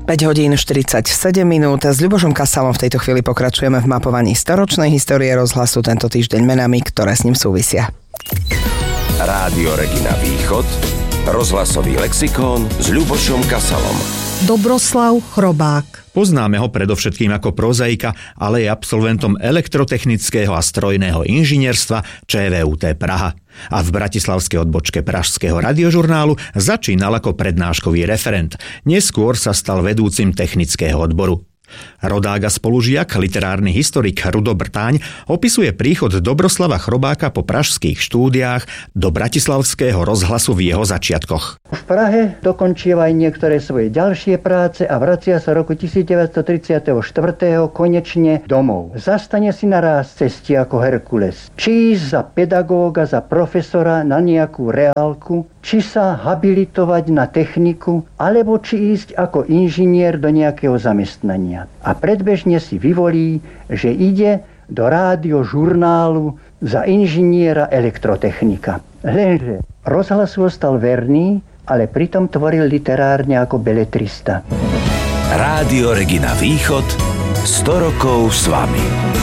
5 hodín 47 minút. S Ľubošom Kasalom v tejto chvíli pokračujeme v mapovaní storočnej histórie rozhlasu, tento týždeň menami, ktoré s ním súvisia. Rádio Regina Východ, rozhlasový lexikón s Ľubošom Kasalom. Dobroslav Chrobák. Poznáme ho predovšetkým ako prozaika, ale je absolventom elektrotechnického a strojného inžinierstva ČVUT Praha. A v bratislavskej odbočke pražského radiožurnálu začínal ako prednáškový referent. Neskôr sa stal vedúcim technického odboru. Rodák a spolužiak, literárny historik Rudo Brtáň, opisuje príchod Dobroslava Chrobáka po pražských štúdiách do bratislavského rozhlasu v jeho začiatkoch. V Prahe dokončil aj niektoré svoje ďalšie práce a vracia sa roku 1934 konečne domov. Zastane si naraz cesty ako Herkules. Či ísť za pedagóga, za profesora na nejakú reálku, či sa habilitovať na techniku, alebo či ísť ako inžinier do nejakého zamestnania. A predbežne si vyvolí, že ide do rádiožurnálu za inžiniera elektrotechnika. Lenže rozhlasu ostal verný, ale pritom tvoril literárne ako beletrista. Rádio Regina Východ, 100 rokov s vami.